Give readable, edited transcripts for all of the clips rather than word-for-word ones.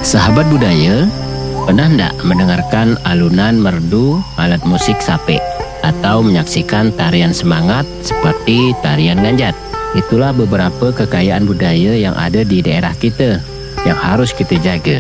Sahabat budaya, pernah tidak mendengarkan alunan merdu alat musik sapek atau menyaksikan tarian semangat seperti tarian ganjat? Itulah beberapa kekayaan budaya yang ada di daerah kita yang harus kita jaga.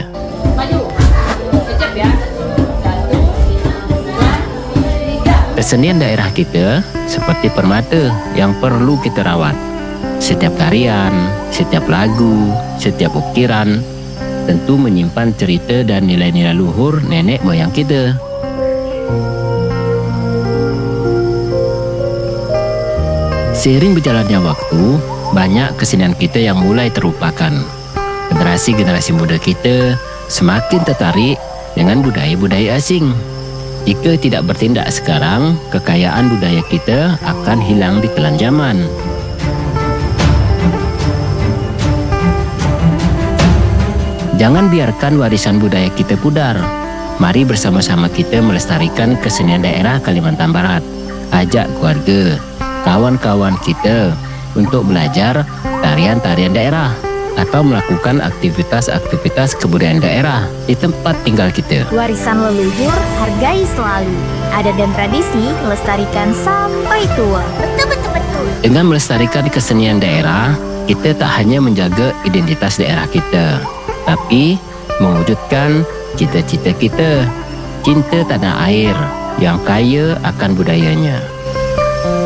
Kesenian daerah kita seperti permata yang perlu kita rawat. Setiap tarian, setiap lagu, setiap ukiran tentu menyimpan cerita dan nilai-nilai luhur nenek moyang kita. Seiring berjalannya waktu, banyak kesenian kita yang mulai terlupakan. Generasi-generasi muda kita semakin tertarik dengan budaya-budaya asing. Jika tidak bertindak sekarang, kekayaan budaya kita akan hilang di telan zaman. Jangan biarkan warisan budaya kita pudar. Mari bersama-sama kita melestarikan kesenian daerah Kalimantan Barat. Ajak keluarga, kawan-kawan kita untuk belajar tarian-tarian daerah atau melakukan aktivitas-aktivitas kebudayaan daerah di tempat tinggal kita. Warisan leluhur hargai selalu. Adat dan tradisi lestarikan sampai tua. Betul. Dengan melestarikan kesenian daerah, kita tak hanya menjaga identitas daerah kita, tapi mewujudkan cita-cita kita, cinta tanah air yang kaya akan budayanya.